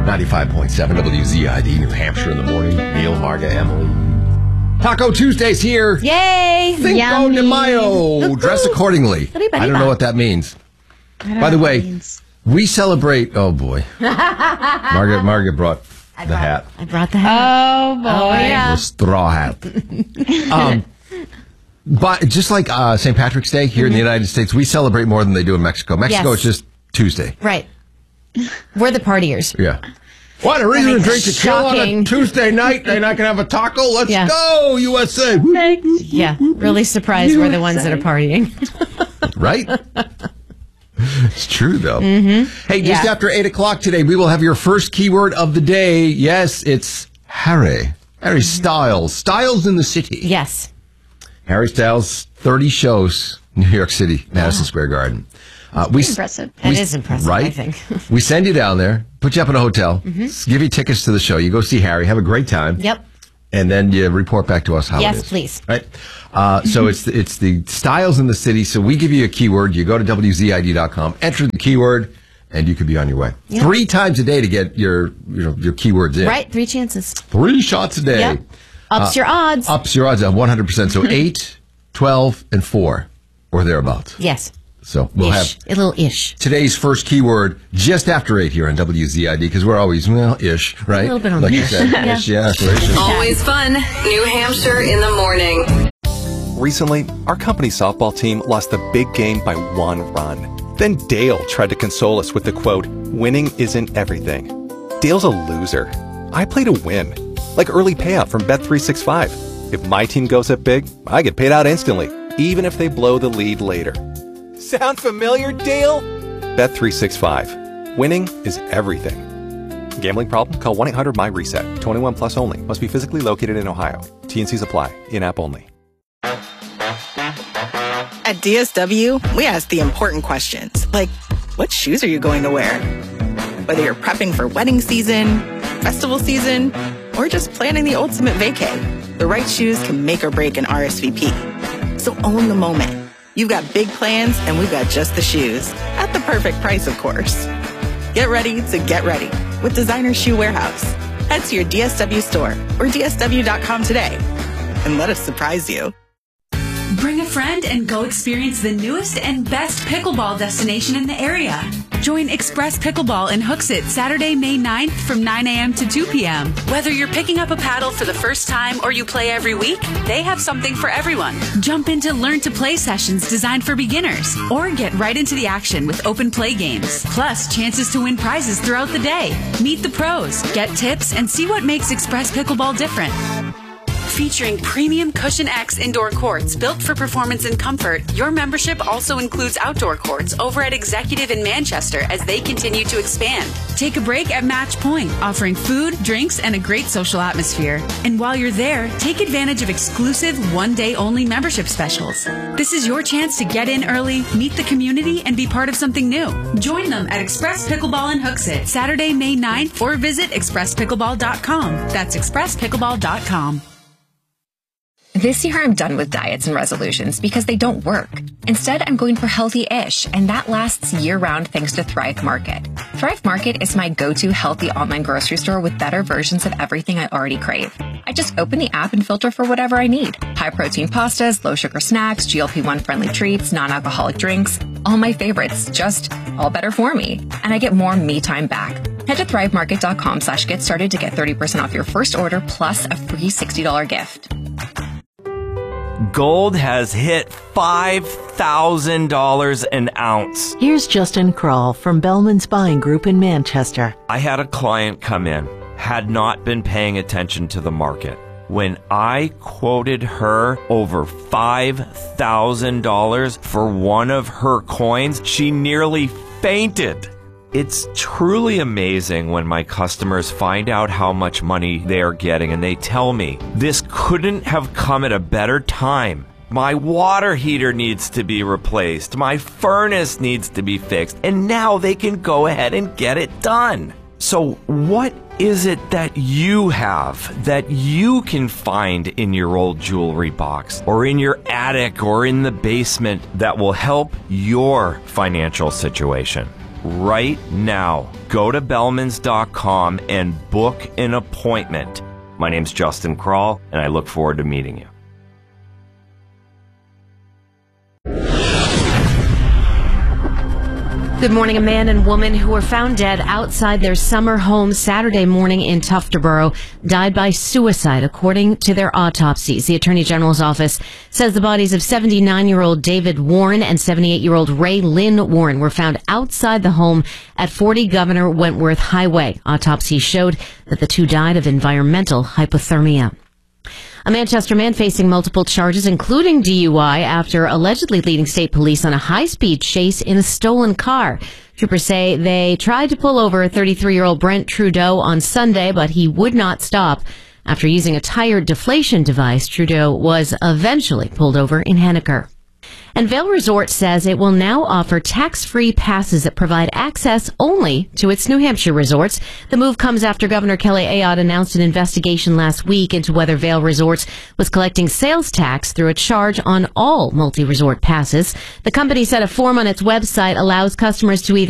95.7 WZID, New Hampshire in the morning. Neil, Marga, Emily. Taco Tuesday's here. Yay! Cinco de Mayo. Dress accordingly. I don't know what that means. By the way, we celebrate... Oh, boy. Margaret brought the hat. I brought the hat. Oh, boy. Yeah. The straw hat. But just like St. Patrick's Day here in the United States, we celebrate more than they do in Mexico. Mexico, it's just Tuesday. Right. We're the partiers. Yeah. What, a reason to drink tequila on a Tuesday night? They're not going to have a taco? Let's go, USA. Yeah. Really surprised we're the ones that are partying. Right? It's true, though. Hey, just after 8 o'clock today, we will have your first keyword of the day. Yes, it's Harry. Harry Styles. Styles in the city. Yes. Harry Styles, 30 shows, New York City, Madison Square Garden. Impressive. That is impressive, right? I think. We send you down there, put you up in a hotel, give you tickets to the show. You go see Harry, have a great time. Yep. And then you report back to us how it is. Yes, please. Right? So it's the Styles in the city. So we give you a keyword. You go to WZID.com, enter the keyword, and you could be on your way. Yep. 3 times a day to get your keywords in. Right, 3 chances. 3 shots a day. Yep. Ups your odds. Ups your odds at 100%. So 8, 12, and 4, or thereabouts. Yes. So we'll have a little ish. Today's first keyword just after 8 here on WZID, because we're always, ish, right? A little bit on like the you said, ish, yeah. Always fun. New Hampshire in the morning. Recently, our company softball team lost the big game by 1 run. Then Dale tried to console us with the quote, "Winning isn't everything." Dale's a loser. I play to win, like early payout from Bet365. If my team goes up big, I get paid out instantly, even if they blow the lead later. Sound familiar, Dale? Bet365. Winning is everything. Gambling problem? Call 1-800-MY-RESET. 21 plus only. Must be physically located in Ohio. T&Cs apply. In-app only. At DSW, we ask the important questions, like, what shoes are you going to wear? Whether you're prepping for wedding season, festival season, or just planning the ultimate vacay, the right shoes can make or break an RSVP. So own the moment. You've got big plans, and we've got just the shoes. At the perfect price, of course. Get ready to get ready with Designer Shoe Warehouse. Head to your DSW store or DSW.com today and let us surprise you. Bring a friend and go experience the newest and best pickleball destination in the area. Join Express Pickleball in Hooksett Saturday, May 9th from 9 a.m. to 2 p.m. Whether you're picking up a paddle for the first time or you play every week, they have something for everyone. Jump into Learn to Play sessions designed for beginners or get right into the action with open play games. Plus, chances to win prizes throughout the day. Meet the pros, get tips, and see what makes Express Pickleball different. Featuring premium Cushion X indoor courts built for performance and comfort, your membership also includes outdoor courts over at Executive in Manchester as they continue to expand. Take a break at Match Point, offering food, drinks, and a great social atmosphere. And while you're there, take advantage of exclusive one-day-only membership specials. This is your chance to get in early, meet the community, and be part of something new. Join them at Express Pickleball in Hooksett, Saturday, May 9th, or visit expresspickleball.com. That's expresspickleball.com. This year, I'm done with diets and resolutions because they don't work. Instead, I'm going for healthy-ish, and that lasts year-round thanks to Thrive Market. Thrive Market is my go-to healthy online grocery store with better versions of everything I already crave. I just open the app and filter for whatever I need. High-protein pastas, low-sugar snacks, GLP-1 friendly treats, non-alcoholic drinks. All my favorites, just all better for me. And I get more me time back. Head to thrivemarket.com/get started to get 30% off your first order plus a free $60 gift. Gold has hit $5,000 an ounce. Here's Justin Kroll from Bellman's Buying Group in Manchester. I had a client come in, had not been paying attention to the market. When I quoted her over $5,000 for one of her coins, she nearly fainted. It's truly amazing when my customers find out how much money they're getting and they tell me, this couldn't have come at a better time. My water heater needs to be replaced. My furnace needs to be fixed. And now they can go ahead and get it done. So what is it that you have that you can find in your old jewelry box or in your attic or in the basement that will help your financial situation? right now. Go to Bellmans.com and book an appointment. My name's Justin Krall, and I look forward to meeting you. Good morning. A man and woman who were found dead outside their summer home Saturday morning in Tufterboro died by suicide, according to their autopsies. The Attorney General's office says the bodies of 79-year-old David Warren and 78-year-old Ray Lynn Warren were found outside the home at 40 Governor Wentworth Highway. Autopsies showed that the two died of environmental hypothermia. A Manchester man facing multiple charges, including DUI, after allegedly leading state police on a high-speed chase in a stolen car. Troopers say they tried to pull over 33-year-old Brent Trudeau on Sunday, but he would not stop. After using a tire deflation device, Trudeau was eventually pulled over in Henniker. And Vail Resort says it will now offer tax-free passes that provide access only to its New Hampshire resorts. The move comes after Governor Kelly Ayotte announced an investigation last week into whether Vail Resorts was collecting sales tax through a charge on all multi-resort passes. The company said a form on its website allows customers to either